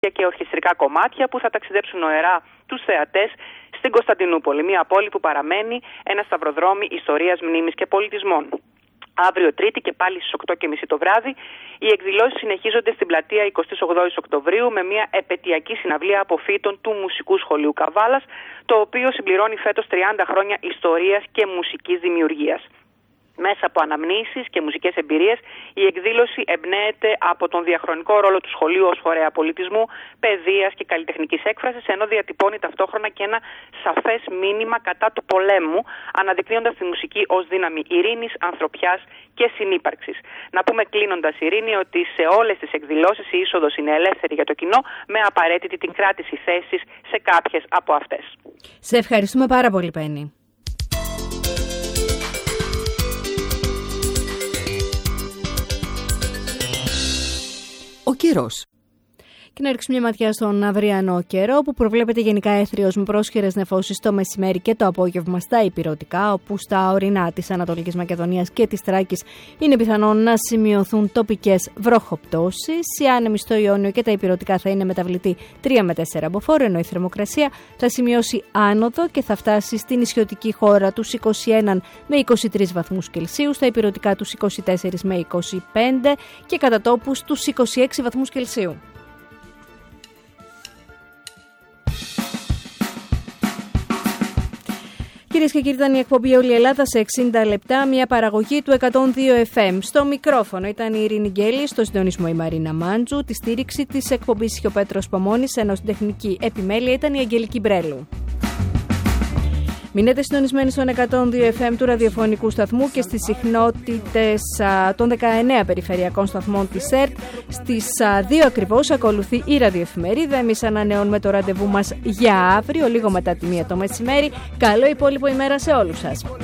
και ορχιστρικά κομμάτια που θα ταξιδέψουν νοερά τους θεατές στην Κωνσταντινούπολη, μια πόλη που παραμένει ένα σταυροδρόμι ιστορίας, μνήμης και πολιτισμών. Αύριο Τρίτη και πάλι στις 8.30 το βράδυ, οι εκδηλώσεις συνεχίζονται στην πλατεία 28 Οκτωβρίου με μια επετειακή συναυλία αποφύτων του Μουσικού Σχολείου Καβάλας, το οποίο συμπληρώνει φέτος 30 χρόνια ιστορίας και μουσικής δημιουργίας. Μέσα από αναμνήσεις και μουσικές εμπειρίες, η εκδήλωση εμπνέεται από τον διαχρονικό ρόλο του σχολείου ως φορέα πολιτισμού, παιδείας και καλλιτεχνικής έκφρασης, ενώ διατυπώνει ταυτόχρονα και ένα σαφές μήνυμα κατά του πολέμου, αναδεικνύοντας τη μουσική ως δύναμη ειρήνης, ανθρωπιάς και συνύπαρξης. Να πούμε κλείνοντας, Ειρήνη, ότι σε όλες τις εκδηλώσεις η είσοδος είναι ελεύθερη για το κοινό, με απαραίτητη την κράτηση θέσης σε κάποιες από αυτές. Σε ευχαριστούμε πάρα πολύ, Πέννη. Ο καιρός. Και να ρίξουμε μια ματιά στον αυριανό καιρό, που προβλέπεται γενικά έθριος με πρόσχερες νεφώσεις το μεσημέρι και το απόγευμα στα ηπειρωτικά, όπου στα ορεινά της Ανατολικής Μακεδονίας και της Θράκης είναι πιθανόν να σημειωθούν τοπικές βροχοπτώσεις. Οι άνεμοι στο Ιόνιο και τα ηπειρωτικά θα είναι μεταβλητή 3 με 4 μποφόρ, ενώ η θερμοκρασία θα σημειώσει άνοδο και θα φτάσει στην νησιωτική χώρα τους 21 με 23 βαθμούς Κελσίου, στα ηπειρωτικά τους 24 με 25 και κατά τόπους τους 26 βαθμούς Κελσίου. Κυρίες και κύριοι, ήταν η εκπομπή Όλη η Ελλάδα σε 60 λεπτά, μια παραγωγή του 102 FM. Στο μικρόφωνο ήταν η Ειρήνη Γκέλη, στο συντονισμό η Μαρίνα Μάντζου, τη στήριξη της εκπομπής και ο Πέτρος Παμώνης, ενώ στην τεχνική επιμέλεια ήταν η Αγγελική Μπρέλου. Μείνετε συντονισμένοι στον 102 FM του ραδιοφωνικού σταθμού και στις συχνότητες των 19 περιφερειακών σταθμών της ΕΡΤ. Στις 2 ακριβώς ακολουθεί η ραδιοεφημερίδα. Εμείς ανανεώνουμε το ραντεβού μας για αύριο, λίγο μετά τη 1 το μεσημέρι. Καλό υπόλοιπο ημέρα σε όλους σας.